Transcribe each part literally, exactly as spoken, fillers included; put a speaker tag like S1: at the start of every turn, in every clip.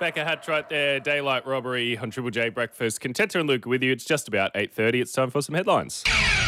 S1: Becca Hatch right there, daylight robbery on Triple J Breakfast. Contenta and Luke with you. It's just about eight thirty. It's time for some headlines.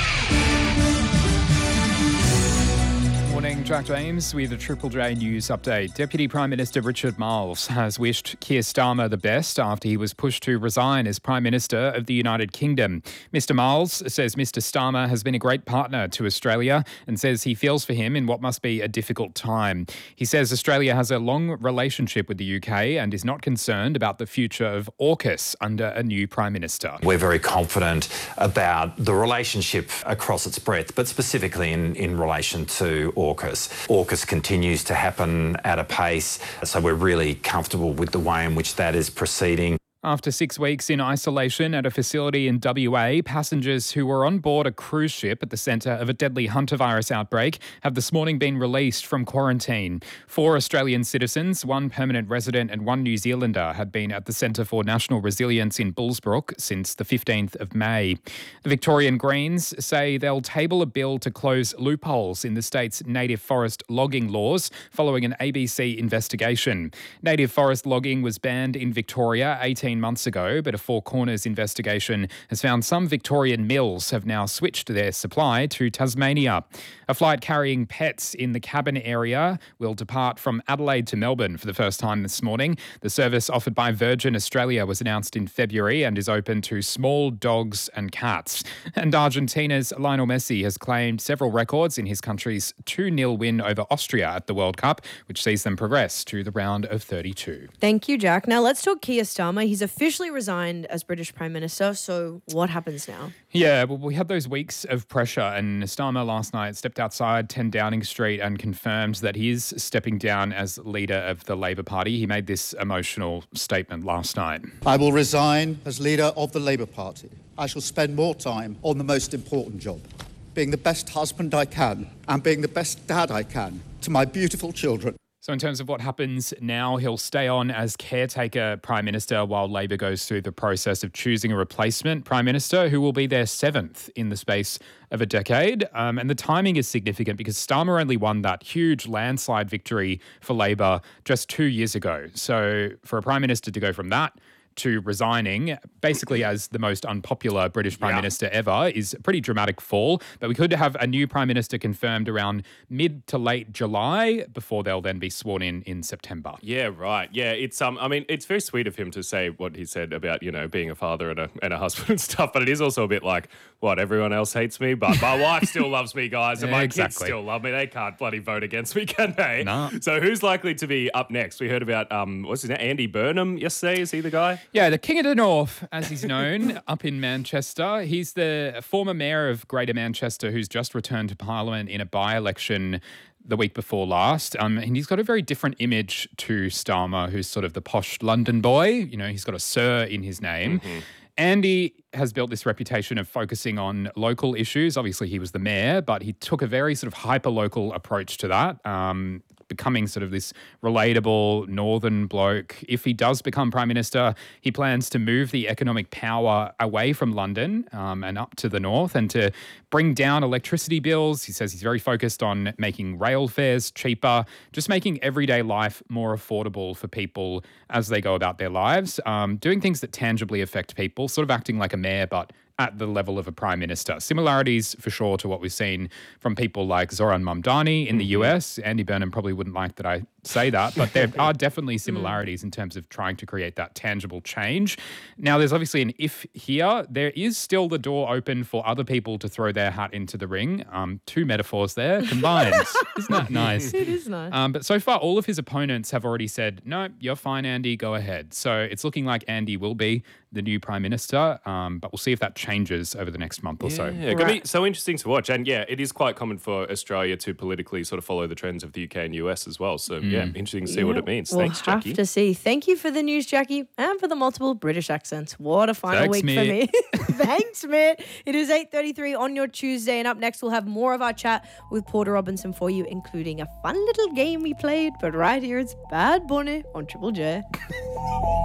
S2: Morning, Jack James with a Triple J News update. Deputy Prime Minister Richard Marles has wished Keir Starmer the best after he was pushed to resign as Prime Minister of the United Kingdom. Mister Marles says Mister Starmer has been a great partner to Australia and says he feels for him in what must be a difficult time. He says Australia has a long relationship with the U K and is not concerned about the future of AUKUS under a new Prime Minister.
S3: We're very confident about the relationship across its breadth, but specifically in, in relation to AUKUS. AUKUS continues to happen at a pace, so we're really comfortable with the way in which that is proceeding.
S2: After six weeks in isolation at a facility in W A, passengers who were on board a cruise ship at the centre of a deadly hantavirus outbreak have this morning been released from quarantine. Four Australian citizens, one permanent resident and one New Zealander had been at the Centre for National Resilience in Bullsbrook since the fifteenth of May. The Victorian Greens say they'll table a bill to close loopholes in the state's native forest logging laws following an A B C investigation. Native forest logging was banned in Victoria eighteen months ago, but a Four Corners investigation has found some Victorian mills have now switched their supply to Tasmania. A flight carrying pets in the cabin area will depart from Adelaide to Melbourne for the first time this morning. The service offered by Virgin Australia was announced in February and is open to small dogs and cats. And Argentina's Lionel Messi has claimed several records in his country's two nil win over Austria at the World Cup, which sees them progress to the round of thirty-two.
S4: Thank you, Jack. Now let's talk Keir Starmer. He's officially resigned as British Prime Minister, so what happens now?
S2: Yeah, well, we had those weeks of pressure, and Starmer last night stepped outside ten Downing Street and confirmed that he is stepping down as leader of the Labor Party. He made this emotional statement last night.
S5: I will resign as leader of the Labour Party. I shall spend more time on the most important job, being the best husband I can and being the best dad I can to my beautiful children.
S2: So in terms of what happens now, he'll stay on as caretaker Prime Minister while Labor goes through the process of choosing a replacement Prime Minister who will be their seventh in the space of a decade. Um, and the timing is significant because Starmer only won that huge landslide victory for Labor just two years ago. So for a Prime Minister to go from that to resigning, basically as the most unpopular British Prime yeah. Minister ever, is a pretty dramatic fall. But we could have a new Prime Minister confirmed around mid to late July before they'll then be sworn in in September.
S1: Yeah, right. Yeah, it's um. I mean, it's very sweet of him to say what he said about, you know, being a father and a and a husband and stuff. But it is also a bit like, what, everyone else hates me, but my wife still loves me, guys, and
S2: yeah,
S1: my
S2: exactly.
S1: kids still love me. They can't bloody vote against me, can they?
S2: No.
S1: So who's likely to be up next? We heard about um, what's his name, Andy Burnham yesterday. Is he the guy?
S2: Yeah, the King of the North, as he's known, up in Manchester. He's the former mayor of Greater Manchester who's just returned to Parliament in a by-election the week before last. Um, and he's got a very different image to Starmer, who's sort of the posh London boy. You know, he's got a Sir in his name. Mm-hmm. Andy has built this reputation of focusing on local issues. Obviously, he was the mayor, but he took a very sort of hyper-local approach to that, um, becoming sort of this relatable northern bloke. If he does become Prime Minister, he plans to move the economic power away from London um, and up to the north and to bring down electricity bills. He says he's very focused on making rail fares cheaper, just making everyday life more affordable for people as they go about their lives, um, doing things that tangibly affect people, sort of acting like a mayor, but at the level of a prime minister. Similarities for sure to what we've seen from people like Zoran Mamdani in the U S. Andy Burnham probably wouldn't like that I say that, but there are definitely similarities in terms of trying to create that tangible change. Now, there's obviously an if here. There is still the door open for other people to throw their hat into the ring. Um, two metaphors there combined. Isn't that nice?
S4: It is nice.
S2: Um, but so far, all of his opponents have already said, no, you're fine, Andy, go ahead. So it's looking like Andy will be the new Prime Minister, um, but we'll see if that changes over the next month or
S1: yeah,
S2: so.
S1: Yeah, it's going to be so interesting to watch. And yeah, it is quite common for Australia to politically sort of follow the trends of the U K and U S as well. So mm. yeah, interesting to see yeah. what it means.
S4: We'll
S1: Thanks, Jackie.
S4: We'll have to see. Thank you for the news, Jackie, and for the multiple British accents. What a final
S2: Thanks,
S4: week
S2: Mitt.
S4: for me. Thanks, Mitt. It is eight thirty-three on your Tuesday, and up next we'll have more of our chat with Porter Robinson for you, including a fun little game we played. But right here, it's Bad Bunny on Triple J.